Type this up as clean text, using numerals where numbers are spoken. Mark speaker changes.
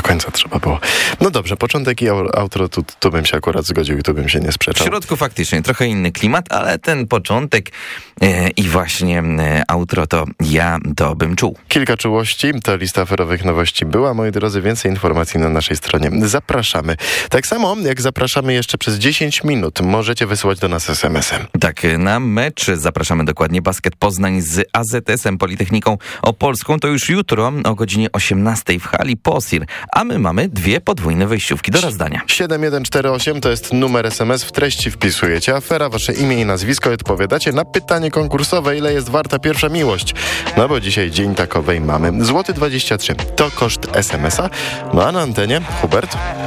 Speaker 1: końca trzeba było. No dobrze, początek i outro, tu bym się akurat zgodził i tu bym się nie
Speaker 2: W
Speaker 1: sprzeczał.
Speaker 2: środku faktycznie trochę inny klimat, ale ten początek i właśnie outro to bym czuł.
Speaker 1: Kilka czułości, to lista aferowych nowości była. Moi drodzy, więcej informacji na naszej stronie. Zapraszamy. Tak samo jak zapraszamy jeszcze przez 10 minut, możecie wysyłać do nas SMS-em.
Speaker 2: Tak, na mecz zapraszamy dokładnie Basket Poznań z AZS-em Politechniką Opolską. To już jutro o godzinie 18 w hali POSIR, a my mamy 2 podwójne wejściówki do rozdania.
Speaker 1: 7148 to jest numer SMS. W treści wpisujecie afera, wasze imię i nazwisko i odpowiadacie na pytanie konkursowe, ile jest warta pierwsza miłość. No bo dzisiaj dzień takowej mamy. Złoty 23 to koszt SMS-a. No a na antenie Hubert.